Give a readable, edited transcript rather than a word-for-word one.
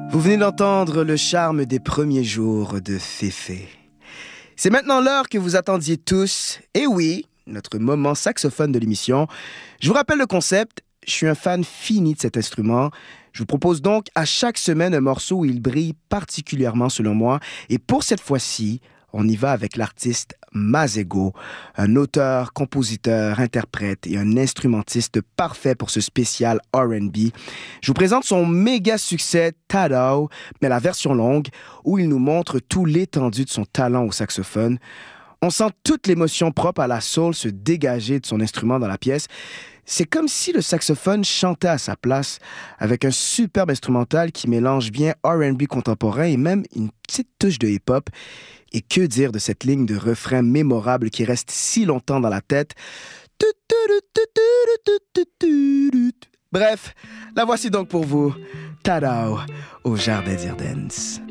Vous venez d'entendre le charme des premiers jours de Féfé. C'est maintenant l'heure que vous attendiez tous. Et oui, notre moment saxophone de l'émission. Je vous rappelle le concept. Je suis un fan fini de cet instrument. Je vous propose donc à chaque semaine un morceau où il brille particulièrement selon moi. Et pour cette fois-ci, on y va avec l'artiste Masego, un auteur, compositeur, interprète et un instrumentiste parfait pour ce spécial R&B. Je vous présente son méga succès Tadao, mais la version longue, où il nous montre tout l'étendue de son talent au saxophone. On sent toute l'émotion propre à la soul se dégager de son instrument dans la pièce. C'est comme si le saxophone chantait à sa place, avec un superbe instrumental qui mélange bien R&B contemporain et même une petite touche de hip-hop. Et que dire de cette ligne de refrain mémorable qui reste si longtemps dans la tête? Bref, la voici donc pour vous, Tadao, au Jardin d'Irden's.